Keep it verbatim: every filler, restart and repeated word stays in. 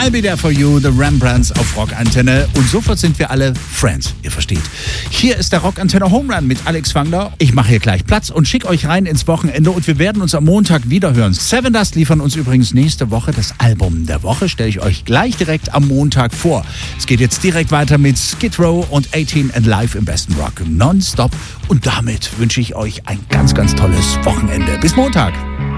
I'll Be There For You, The Rembrandts auf Rockantenne. Und sofort sind wir alle Friends, ihr versteht. Hier ist der Rockantenne Home Run mit Alex Wangler. Ich mache hier gleich Platz und schicke euch rein ins Wochenende und wir werden uns am Montag wiederhören. Seven Dust liefern uns übrigens nächste Woche das Album der Woche. Stelle ich euch gleich direkt am Montag vor. Es geht jetzt direkt weiter mit Skid Row und achtzehn and Live im besten Rock nonstop. Und damit wünsche ich euch ein ganz, ganz tolles Wochenende. Bis Montag.